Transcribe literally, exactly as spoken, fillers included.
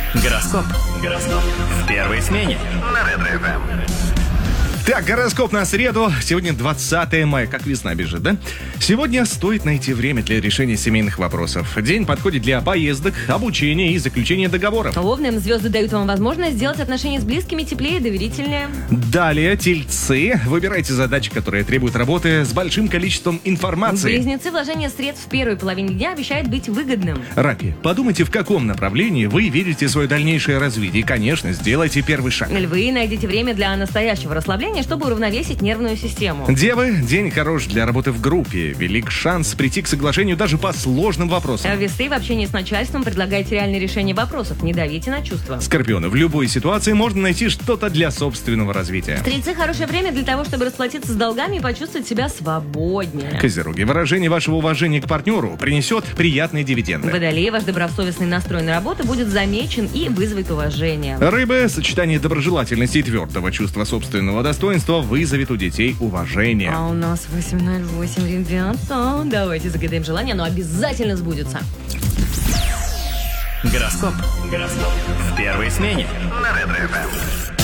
Гороскоп. Гороскоп. В первой смене. На Ретро-ФМ. Так, гороскоп на среду. Сегодня двадцатое мая, как весна бежит, да? Сегодня стоит найти время для решения семейных вопросов. День подходит для поездок, обучения и заключения договоров. Овны, звезды дают вам возможность сделать отношения с близкими теплее и доверительнее. Далее, тельцы. Выбирайте задачи, которые требуют работы с большим количеством информации. Близнецы, вложение средств в первой половине дня обещает быть выгодным. Раки, подумайте, в каком направлении вы видите свое дальнейшее развитие. И, конечно, сделайте первый шаг. Львы, найдите время для настоящего расслабления, чтобы уравновесить нервную систему. Девы, день хорош для работы в группе. Велик шанс прийти к соглашению даже по сложным вопросам. Весы, в общении с начальством предлагайте реальное решение вопросов. Не давите на чувства. Скорпионы, в любой ситуации можно найти что-то для собственного развития. Стрельцы, хорошее время для того, чтобы расплатиться с долгами и почувствовать себя свободнее. Козероги, выражение вашего уважения к партнеру принесет приятные дивиденды. Водолеи, ваш добросовестный настрой на работу будет замечен и вызовет уважение. Рыбы, сочетание доброжелательности и твердого чувства собственного достоинства вызовет у детей уважение. А у нас восемь ноль восемь, ребята. Давайте загадаем желание, оно обязательно сбудется. Гороскоп. Гороскоп. В первой смене. На Ретро-ФМ.